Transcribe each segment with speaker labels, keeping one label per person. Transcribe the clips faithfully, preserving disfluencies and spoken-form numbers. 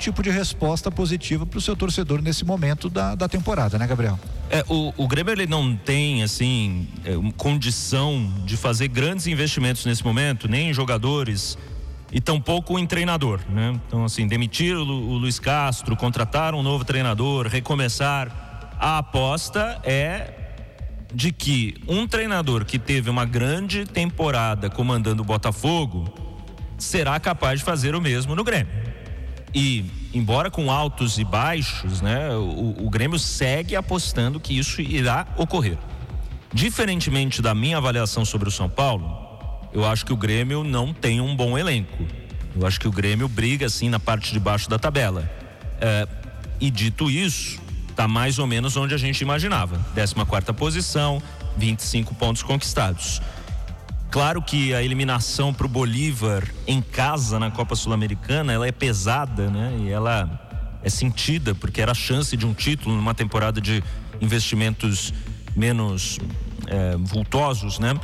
Speaker 1: tipo de resposta positiva para o seu torcedor nesse momento da, da temporada, né, Gabriel?
Speaker 2: É, o, o Grêmio ele não tem assim é, condição de fazer grandes investimentos nesse momento, nem em jogadores e tampouco em treinador, né? Então assim, demitir o, Lu, o Luiz Castro, contratar um novo treinador, recomeçar. A aposta é de que um treinador que teve uma grande temporada comandando o Botafogo será capaz de fazer o mesmo no Grêmio. E, embora com altos e baixos, né, o, o Grêmio segue apostando que isso irá ocorrer. Diferentemente da minha avaliação sobre o São Paulo, eu acho que o Grêmio não tem um bom elenco. Eu acho que o Grêmio briga assim na parte de baixo da tabela. É, e dito isso, está mais ou menos onde a gente imaginava. décima quarta posição, vinte e cinco pontos conquistados. Claro que a eliminação para o Bolívar em casa na Copa Sul-Americana, ela é pesada, né? E ela é sentida, porque era a chance de um título numa temporada de investimentos menos é, vultosos, né?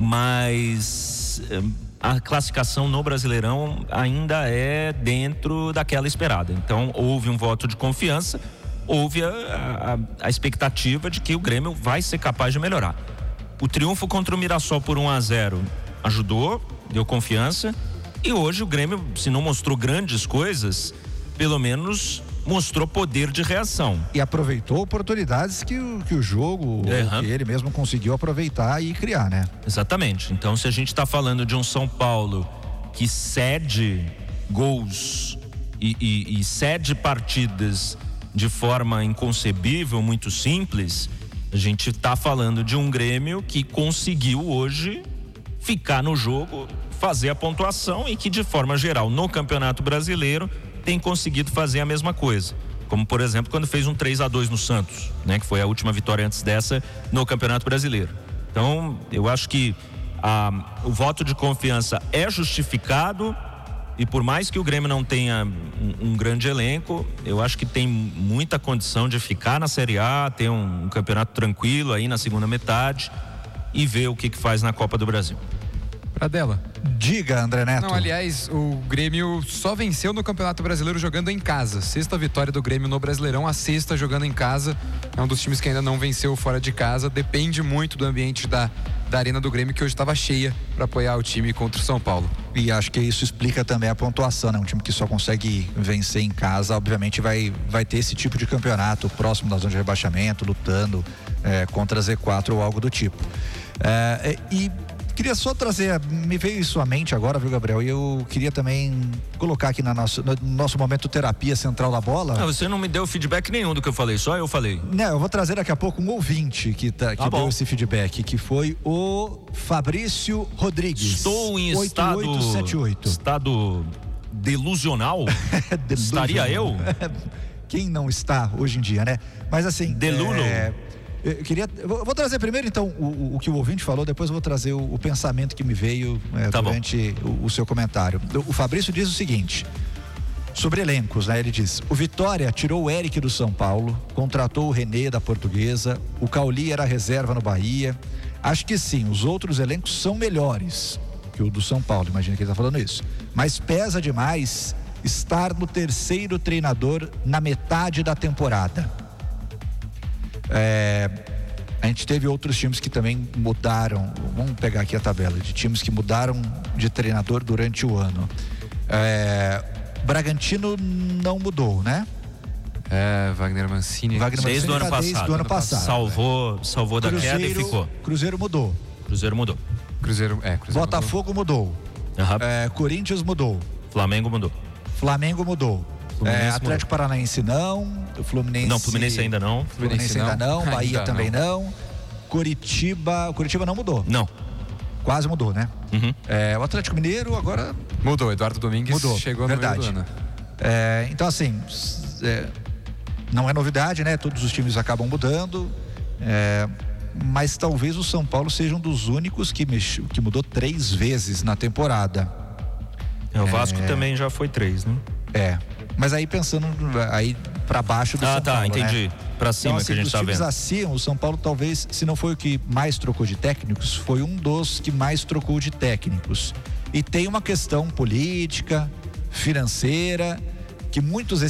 Speaker 2: Mas é, a classificação no Brasileirão ainda é dentro daquela esperada. Então houve um voto de confiança, houve a, a, a expectativa de que o Grêmio vai ser capaz de melhorar. O triunfo contra o Mirassol por um a zero ajudou, deu confiança, e hoje o Grêmio, se não mostrou grandes coisas, pelo menos mostrou poder de reação.
Speaker 1: E aproveitou oportunidades que o, que o jogo, uhum. que ele mesmo conseguiu aproveitar e criar, né?
Speaker 2: Exatamente. Então, se a gente está falando de um São Paulo que cede gols e, e, e cede partidas de forma inconcebível, muito simples, a gente está falando de um Grêmio que conseguiu hoje ficar no jogo, fazer a pontuação e que, de forma geral, no Campeonato Brasileiro, tem conseguido fazer a mesma coisa. Como, por exemplo, quando fez um três a dois no Santos, né, que foi a última vitória antes dessa no Campeonato Brasileiro. Então, eu acho que a, o voto de confiança é justificado. E por mais que o Grêmio não tenha um, um grande elenco, eu acho que tem muita condição de ficar na Série A, ter um, um campeonato tranquilo aí na segunda metade e ver o que que faz na Copa do Brasil.
Speaker 3: Pradella.
Speaker 1: Diga, André Neto.
Speaker 3: Não, aliás, o Grêmio só venceu no Campeonato Brasileiro jogando em casa. Sexta vitória do Grêmio no Brasileirão, a sexta jogando em casa. É um dos times que ainda não venceu fora de casa. Depende muito do ambiente da, da Arena do Grêmio, que hoje estava cheia para apoiar o time contra o São Paulo.
Speaker 1: E acho que isso explica também a pontuação, né? Um time que só consegue vencer em casa, obviamente vai, vai ter esse tipo de campeonato próximo da zona de rebaixamento, lutando é, contra a Z quatro ou algo do tipo. É, e queria só trazer, me veio isso à mente agora, viu, Gabriel? E eu queria também colocar aqui na nosso, no nosso momento terapia central da bola.
Speaker 2: Não, você não me deu feedback nenhum do que eu falei, só eu falei.
Speaker 1: Não, eu vou trazer daqui a pouco um ouvinte que, tá, que
Speaker 2: tá
Speaker 1: deu
Speaker 2: bom.
Speaker 1: esse feedback, que foi o Fabrício Rodrigues.
Speaker 2: Estou em estado,
Speaker 1: oito oito sete oito.
Speaker 2: estado delusional? Estaria eu?
Speaker 1: Quem não está hoje em dia, né? Mas assim...
Speaker 2: Deluno?
Speaker 1: É... Eu queria, eu vou trazer primeiro então o, o que o ouvinte falou, depois eu vou trazer o, o pensamento que me veio é,
Speaker 2: tá
Speaker 1: durante o, o seu comentário. O, o Fabrício diz o seguinte, sobre elencos, né? Ele diz: o Vitória tirou o Eric do São Paulo, contratou o René da Portuguesa, o Cauli era reserva no Bahia. Acho que sim, os outros elencos são melhores que o do São Paulo, imagina que ele está falando isso. Mas pesa demais estar no terceiro treinador na metade da temporada. É, a gente teve outros times que também mudaram. Vamos pegar aqui a tabela de times que mudaram de treinador durante o ano. É, Bragantino não mudou, né?
Speaker 3: É, Wagner Mancini.
Speaker 1: Wagner
Speaker 2: Desde
Speaker 1: Mancini
Speaker 2: o ano
Speaker 1: tá desde
Speaker 2: passado.
Speaker 1: o ano passado.
Speaker 2: Salvou, salvou da
Speaker 1: Cruzeiro,
Speaker 2: queda e ficou.
Speaker 1: Cruzeiro mudou.
Speaker 2: Cruzeiro mudou.
Speaker 3: Cruzeiro, é, Cruzeiro
Speaker 1: Botafogo mudou.
Speaker 2: Uhum.
Speaker 1: É, Corinthians mudou.
Speaker 2: Flamengo mudou.
Speaker 1: Flamengo mudou. É, Atlético mudou. Paranaense não. O Fluminense.
Speaker 2: Não, Fluminense ainda não.
Speaker 1: Fluminense, Fluminense ainda não. não. Bahia ainda também não. não. Curitiba. Curitiba não mudou.
Speaker 2: Não.
Speaker 1: Quase mudou, né?
Speaker 2: Uhum.
Speaker 1: É, o Atlético Mineiro agora.
Speaker 3: Mudou. Eduardo Domingues
Speaker 1: mudou.
Speaker 3: Chegou
Speaker 1: verdade.
Speaker 3: no meio do ano.
Speaker 1: É, então, assim. É, não é novidade, né? Todos os times acabam mudando. É, mas talvez o São Paulo seja um dos únicos que, mex... que mudou três vezes na temporada.
Speaker 2: É, o Vasco é... também já foi três, né?
Speaker 1: É. Mas aí pensando aí para baixo do
Speaker 2: ah,
Speaker 1: São
Speaker 2: tá,
Speaker 1: Paulo,
Speaker 2: entendi.
Speaker 1: Né?
Speaker 2: Para cima, então, assim, que a gente tá vendo.
Speaker 1: Os times acima, o São Paulo talvez, se não foi o que mais trocou de técnicos, foi um dos que mais trocou de técnicos. E tem uma questão política, financeira, que muitos